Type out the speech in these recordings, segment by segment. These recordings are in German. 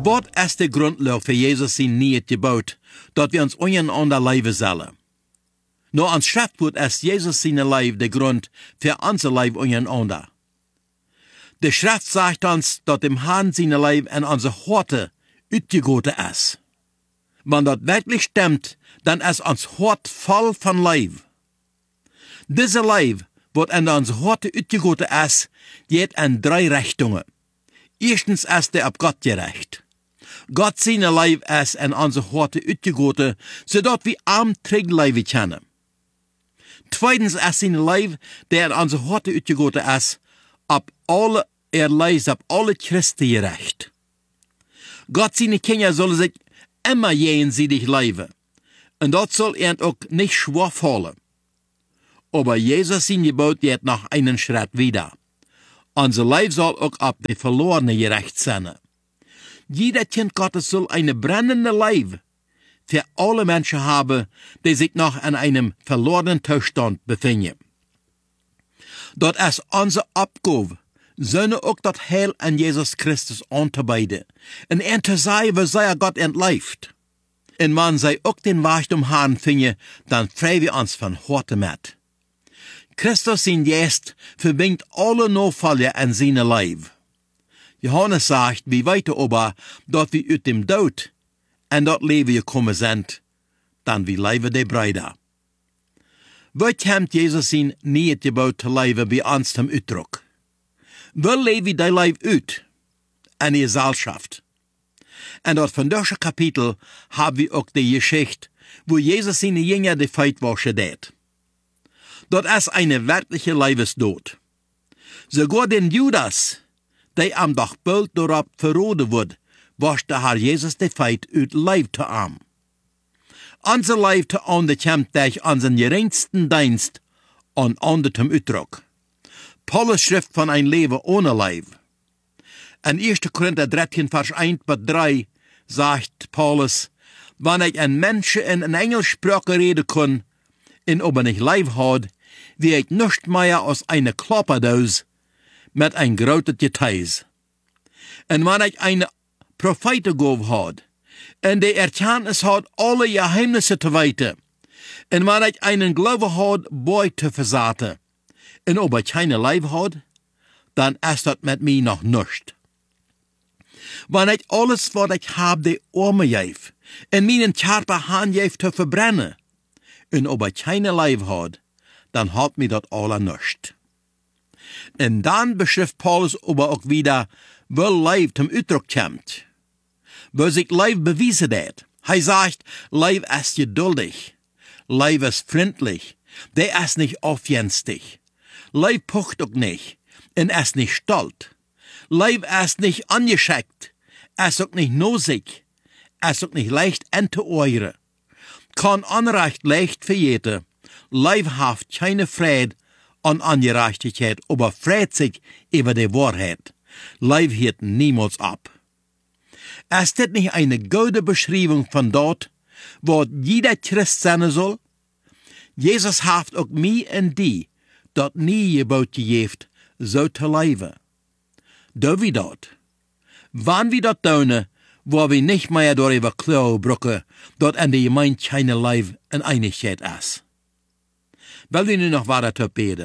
Wat is de grondslag voor Jezus zijn niet gebouwd, dat we ons ondereinander leven zullen? Nou, aan Schriftwoord is Jezus zijn leven de grond voor onze leven ondereinander. De Schrift sagt ons, dat dem Herrn zijn leven en onze Horte uitgegoten is. Wenn dat wirklich stimmt, dann ist ons Hort voll von Leib. Diese Leib, wat in onze Horte uitgegoten is, geht in 3 Richtungen. Erstens ist der ab Gott gerecht. Gott seine Leib ist in onze Horte uitgegoten, zodat wir arm Trägleibe kennen. Zweitens ist seine Leib, der in onze Horte uitgegoten ist, ab alle Leis, ab alle Christen gerecht. Gott seine Kinder sollen sich immer jenseitig leben. Und das soll auch nicht schwer fallen. Aber Jesus sein Gebot geht noch einen Schritt wieder. Unser Leib soll auch ab die Verlorenen gerecht sein. Jeder Kind Gottes soll eine brennende Leib für alle Menschen haben, die sich noch in einem verlorenen Zustand befinden. Dort ist unsere Abgabe, sollen auch das Heil an Jesus Christus anzubeiden und zu sein, was sei Gott entläuft. Und wenn sie auch den Reichtum haben finden, dann freuen wir uns von Horte mit. Christus sein Geist verbindet alle Nachfolger an seine Leib. Johannes sagt, wie weiter aber, dass wir aus dem Tod und dort Leben gekommen sind, dann wie leben die Brüder. Wo kommt Jesus sein nicht gebaut zu leben bei uns zum Ausdruck? Wo leben die Leib uit? In die Gesellschaft. Und dort von diesem Kapitel haben wir auch die Geschichte, wo Jesus seine Jünger die Feitwasche deed. Dort ist eine wirkliche Leibesdod. Sogar den Judas, der am Tag bald darauf verroden wird, wascht der Herr Jesus die Feit uit Leib zu arm. Unser Leib zu Ande kommt durch unseren geringsten Dienst und Ande zum Ausdruck. Paulus schrift von ein Leben ohne Leib. In 1. Korinther 13, Vers 1-3 sagt Paulus, wenn ich ein Mensch in einer Engelsprache reden kann, und aber nicht Leib hat, wie ich nicht mehr aus einer Klopperdaus mit ein großes Geteis. Und wenn ich eine Prophetengabe hat, und die Erkenntnis hat, alle Geheimnisse zu weiten, und wenn ich einen Glaube hat, Boi zu versaten, und ob ich keine Leib hat, dann ist das mit mir noch nichts. Wenn ich alles, was ich habe, die Arme gebe, und meinen Körper hingebe zu verbrennen, und ob ich keine Leib hat, dann hat mir das alle nichts. Und dann beschrift Paulus aber auch wieder, wo Leib zum Ausdruck kommt. Wo sich Leib bewiesen hat. Er sagt, Leib ist geduldig. Leib ist freundlich. Der ist nicht aufjenstig. Leib pocht auch nicht. Und ist nicht stolz. Leib ist nicht angeschickt. Ist auch nicht nosig. Ist auch nicht leicht enteure. Kann Unrecht leicht verjeten. Leib haft keine Freude an Ungerechtigkeit, aber freut sich über die Wahrheit. Leib hört niemals ab. Ist das nicht eine gute Beschreibung von dort, wo jeder Christ sein soll? Jesus haft auch mir und die, dort nie gebaut gegeben, so zu leben. Da wie dort. Wann wir dort tun, wo wir nicht mehr darüber klagen brücken, dort in der Gemeinde keine Leib in Einigkeit ist. Weil wir nun noch weiter beten.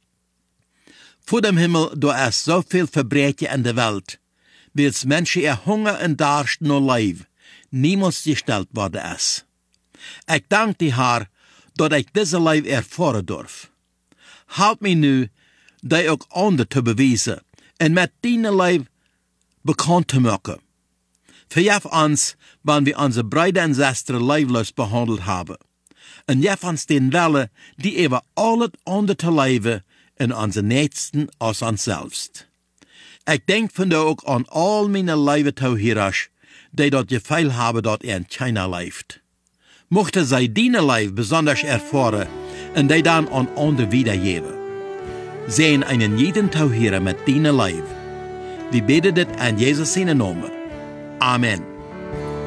Vor dem Himmel, da ist so viel Verbrechen in der Welt, wils Menschen ihr Hunger und Durst nur Leib niemals gestellt worden ist. Ich danke dir, Herr, dass ich diese Leib erfahren darf. Help mich nu, die auch anderen zu beweisen und mit deiner Leib bekannt zu machen. Verjef uns, wenn wir unsere Brüder und Schwestern leiblos behandelt haben. Und jef uns den Wille, die über alles andere zu leben, in unseren Nächsten als uns selbst. Ich denke von da auch an all meine Leibetauhirers, die dort Gefeil haben, dort in China lebt. Mochte sie deine Leib besonders erfahren und die dann an andere wiedergeben. Sehen einen jeden Tauhierer mit deiner Leib. Wir beten das in Jesus seinen Namen. Amen.